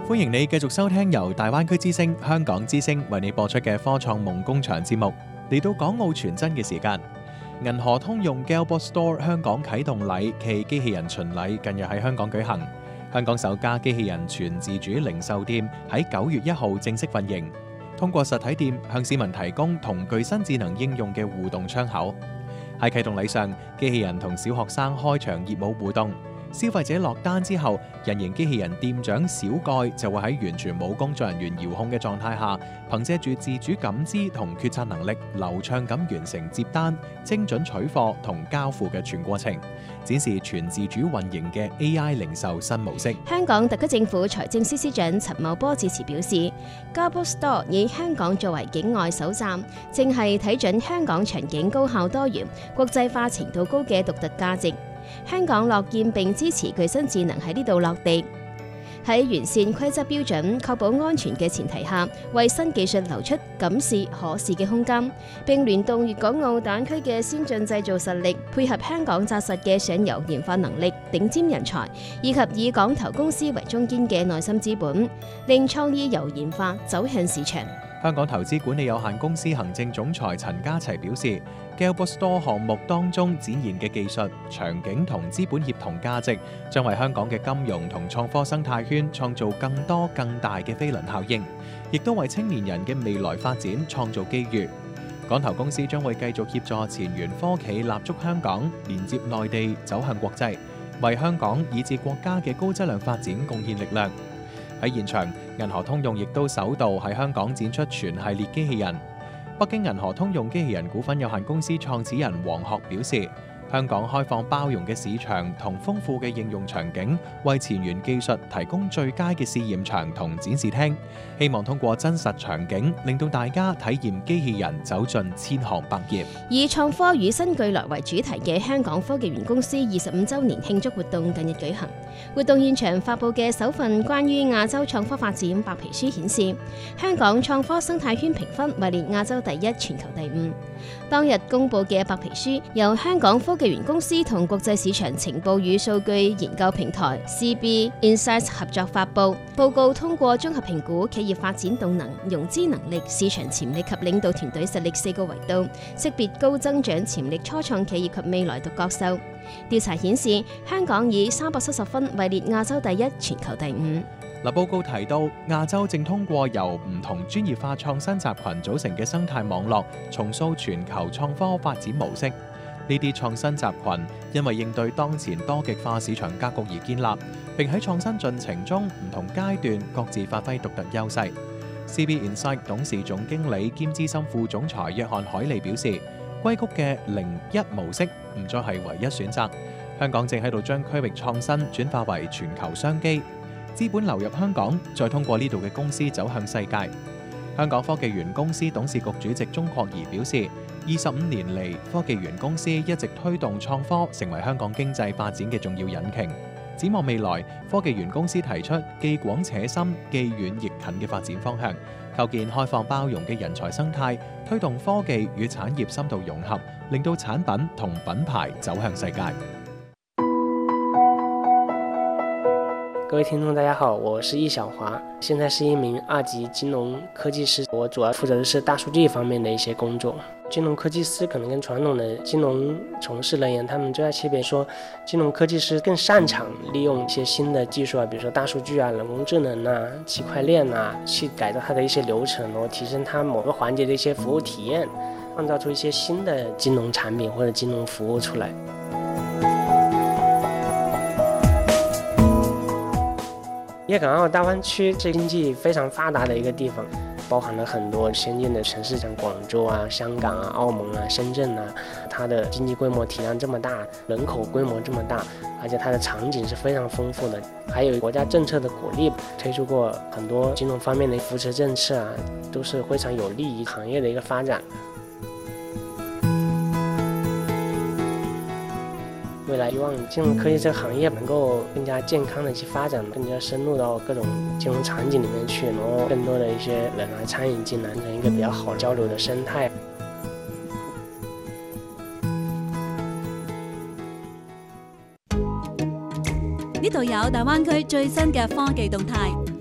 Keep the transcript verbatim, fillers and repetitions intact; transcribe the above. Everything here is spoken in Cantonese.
歡迎你繼續收聽由大灣區之聲、香港之聲為你播出嘅科創夢工場節目。嚟到港澳傳真嘅時間，銀河通用 Galbot Store 香港啟動禮暨機器人巡禮近日喺香港舉行。香港首家機器人全自主零售店喺九月一號正式運營，通過實體店向市民提供同具新智能應用嘅互動窗口。喺啟動禮上，機器人同小學生開場業務互動。消費者落單之後，人形機器人店長小蓋就會喺完全冇工作人員遙控嘅狀態下，憑借住自主感知同決策能力，流暢咁完成接單、精準取貨同交付嘅全過程，展示全自主運營嘅 A I 零售新模式。 香港特區政府財政司司長陳茂波致辭表示 ，Galbot Store 以香港作為境外首站，正係睇準香港場景高效多元、國際化程度高嘅獨特價值。香港樂見並支持具新智能喺呢度落地，喺完善規則標準、確保安全嘅前提下，為新技術留出敢試可試嘅空間，並聯動粵港澳大灣區嘅先進製造實力，配合香港紮實嘅上游研發能力、頂尖人才，以及以港投公司為中堅嘅內心資本，令創意由研發走向市場。 香港投資管理有限公司行政總裁陳家齊表示， Galbot Store 項目當中展現嘅技術、場景同資本協同價值，將為香港嘅金融同創科生態圈創造更多更大嘅飛輪效應，亦都為青年人嘅未來發展創造機遇。港投公司將會繼續協助前沿科企立足香港，連接內地走向國際，為香港以至國家嘅高質量發展貢獻力量。喺現場，銀河通用亦都首度喺香港展出全系列機器人。北京銀河通用機器人股份有限公司創始人黃學表示，香港開放包容嘅市場同豐富嘅應用場景，為前沿技術提供最佳嘅試驗場同展示廳，希望通過真實場景，令到大家體驗機器人走進千行百業。 以創科與新巨來為主題嘅香港科技園公司二十五週年慶祝活動近日舉行。活動現場發佈嘅首份關於亞洲創科發展白皮書顯示，香港創科生態圈評分位列亞洲第一、全球第五。當日公佈嘅白皮書由香港科技園公司同國際市場情報與數據研究平台 C B Insights 合作發佈。報告通過綜合評估企業發展動能、融資能力、市場潛力及領導團隊實力四個維度，識別高增長潛力初創企業及未來獨角獸。調查顯示，香港以三百七十分位列亞洲第一、全球第五。 嗱，報告提到，亞洲正通過由唔同專業化創新集群組成嘅生態網絡，重塑全球創科發展模式。呢啲創新集群因為應對當前多極化市場格局而建立，並喺創新進程中唔同階段各自發揮獨特優勢。C B Insight 董事總經理兼資深副總裁約翰海利表示，硅谷嘅零一模式唔再係唯一選擇，香港正喺度將區域創新轉化為全球商機。資本流入香港，再通過呢度嘅公司走向世界。香港科技園公司董事局主席鍾國儀表示，二十五年嚟，科技園公司一直推動創科成為香港經濟發展嘅重要引擎。展望未來，科技園公司提出既廣且深、既遠亦近嘅發展方向，構建開放包容嘅人才生態，推動科技與產業深度融合，令到產品同品牌走向世界。 各位聽眾大家好，我是易小華，現在是一名二級金融科技師，我主要負責的是大數據方面的一些工作。金融科技師可能跟傳統的金融從事人員，他們最大區別說，金融科技師更擅長利用一些新的技術啊，比如說大數據啊、人工智能啊、區塊鏈啊，去改造它的一些流程，然後提升它某個環節的一些服務體驗，創造出一些新的金融產品或者金融服務出來。粵港澳大灣區是經濟非常發達的一個地方，包含了很多先進的城市，像廣州啊、香港啊、澳門啊、深圳啊，它的經濟規模體量這麼大，人口規模這麼大，而且它的場景是非常豐富的，還有國家政策的鼓勵，推出過很多金融方面的扶持政策啊，都是非常有利於行業的一個發展。未來希望金融科技這個行業能夠更加健康的去發展，更加深入到各種金融場景裡面去，然後更多的一些人來參與進來，成一個比較好交流的生態。 呢度有大灣區最新嘅科技動態，